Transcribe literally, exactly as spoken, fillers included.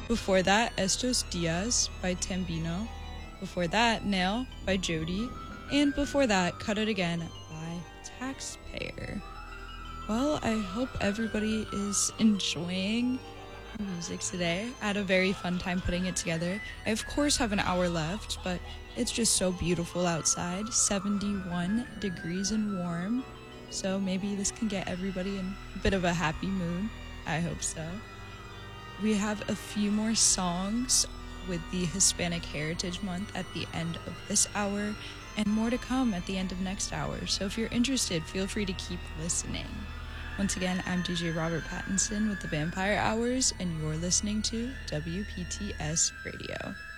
Before that, Estos Diaz by Tambino. Before that, Nail by Jody. And before that, Cut It Again by Taxpayer. Well, I hope everybody is enjoying the music today. I had a very fun time putting it together. I, of course, have an hour left, but it's just so beautiful outside. seventy-one degrees and warm. So maybe this can get everybody in a bit of a happy mood. I hope so. We have a few more songs with the Hispanic Heritage Month at the end of this hour, and more to come at the end of next hour. So if you're interested, feel free to keep listening. Once again, I'm D J Robert Pattinson with the Vampire Hours, and you're listening to W P T S Radio.